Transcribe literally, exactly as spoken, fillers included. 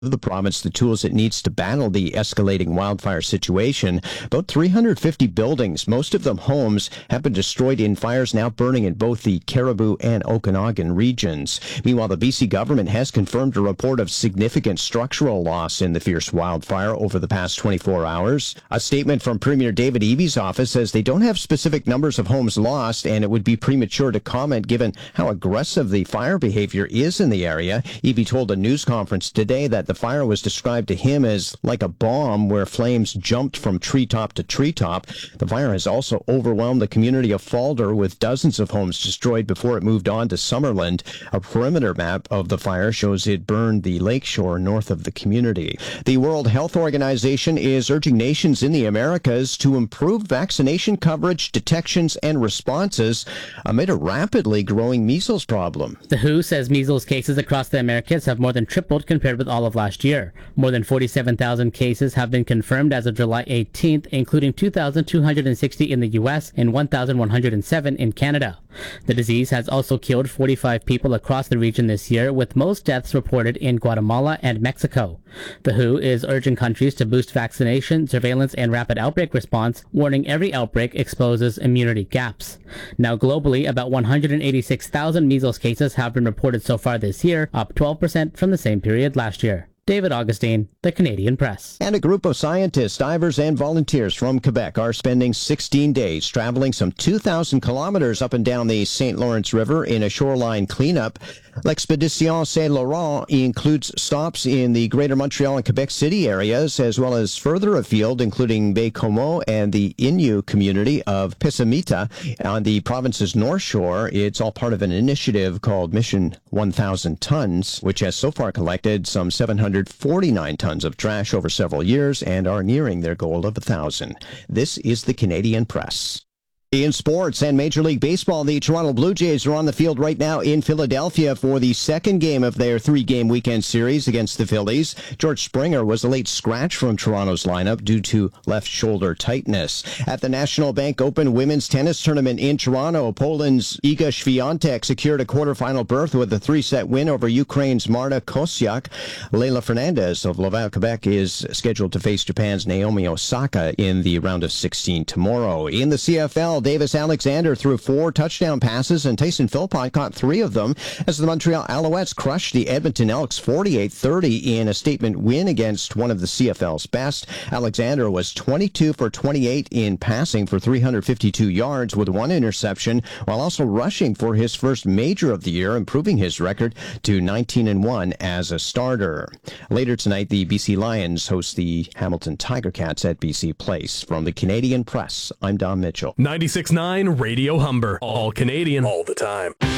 the province the tools it needs to battle the escalating wildfire situation. About three hundred fifty buildings, most of them homes, have been destroyed in fires now burning in both the Caribou and Okanagan regions. Meanwhile, the B C government has confirmed a report of significant structural loss in the fierce wildfire over the past twenty-four hours. A statement from Premier David Eby's office says they don't have specific numbers of homes lost, and it would be premature to comment given how aggressive the fire behavior is in the area. Eby told a news conference today that the fire was described to him as like a bomb where flames jumped from treetop to treetop. The fire has also overwhelmed the community of Falder, with dozens of homes destroyed before it moved on to Summerland. A perimeter map of the fire shows it burned the lakeshore north of the community. The World Health Organization is urging nations in the Americas to improve vaccination coverage, detections, and responses amid a rapidly growing measles problem. The W H O says measles cases across the Americas have more than tripled compared with all of last year. More than forty-seven thousand cases have been confirmed as of July eighteenth, including two thousand two hundred sixty in the U S and one thousand one hundred seven in Canada. The disease has also killed forty-five people across the region this year, with most deaths reported in Guatemala and Mexico. The W H O is urging countries to boost vaccination, surveillance, and rapid outbreak response, warning every outbreak exposes immunity gaps. Now globally, about one hundred eighty-six thousand measles cases have been reported so far this year, up twelve percent from the same period last year. David Augustine, The Canadian Press. And a group of scientists, divers, and volunteers from Quebec are spending sixteen days traveling some two thousand kilometers up and down the Saint Lawrence River in a shoreline cleanup. L'Expedition Saint Laurent includes stops in the Greater Montreal and Quebec City areas, as well as further afield, including Baie-Comeau and the Innu community of Pissamita on the province's north shore. It's all part of an initiative called Mission one thousand Tons, which has so far collected some seven hundred forty-nine tons of trash over several years and are nearing their goal of one thousand. This is the Canadian Press. In sports and Major League Baseball, the Toronto Blue Jays are on the field right now in Philadelphia for the second game of their three-game weekend series against the Phillies. George Springer was a late scratch from Toronto's lineup due to left shoulder tightness. At the National Bank Open Women's Tennis Tournament in Toronto, Poland's Iga Świątek secured a quarterfinal berth with a three-set win over Ukraine's Marta Kosiak. Leila Fernandez of Laval, Quebec is scheduled to face Japan's Naomi Osaka in the round of sixteen tomorrow. In the C F L, Davis Alexander threw four touchdown passes, and Tyson Philpott caught three of them as the Montreal Alouettes crushed the Edmonton Elks forty-eight thirty in a statement win against one of the C F L's best. Alexander was twenty-two for twenty-eight in passing for three hundred fifty-two yards with one interception, while also rushing for his first major of the year, improving his record to nineteen and one as a starter. Later tonight, the B C Lions host the Hamilton Tiger Cats at B C Place. From the Canadian Press, I'm Don Mitchell. ninety-six point nine Radio Humber. All Canadian. All the time.